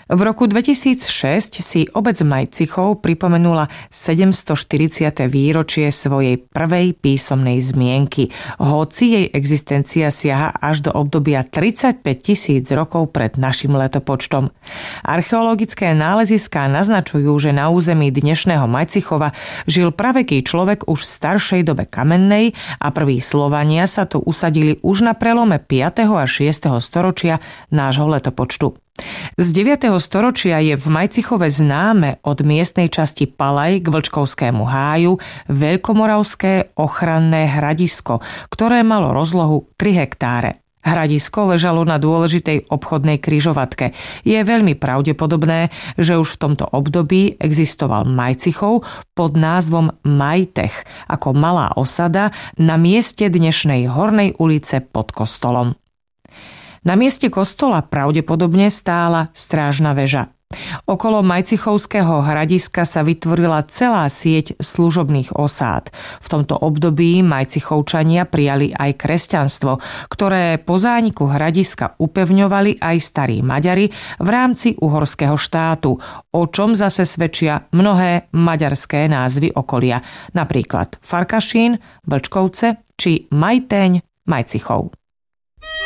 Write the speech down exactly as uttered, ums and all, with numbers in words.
V roku dvetisícšesť si obec Majcichov pripomenula sedemstoštyridsiate výročie svojej prvej písomnej zmienky, hoci jej existencia siaha až do obdobia tridsaťpäť tisíc rokov pred našim letopočtom. Archeologické náleziská naznačujú, že na území dnešného Majcichova žil praveký človek už v staršej dobe kamennej a prví Slovania sa tu usadili už na prelome piateho a šiesteho storočia nášho letopočtu. Z deviateho storočia je v Majcichove známe od miestnej časti Palaj k Vlčkovskému háju veľkomoravské ochranné hradisko, ktoré malo rozlohu tri hektáre. Hradisko ležalo na dôležitej obchodnej križovatke. Je veľmi pravdepodobné, že už v tomto období existoval Majcichov pod názvom Majtech ako malá osada na mieste dnešnej Hornej ulice pod kostolom. Na mieste kostola pravdepodobne stála strážna väža. Okolo Majcichovského hradiska sa vytvorila celá sieť služobných osád. V tomto období Majcichovčania prijali aj kresťanstvo, ktoré po zániku hradiska upevňovali aj starí Maďari v rámci uhorského štátu, o čom zase svedčia mnohé maďarské názvy okolia, napríklad Farkašín, Vlčkovce či Majtéň, Majcichov.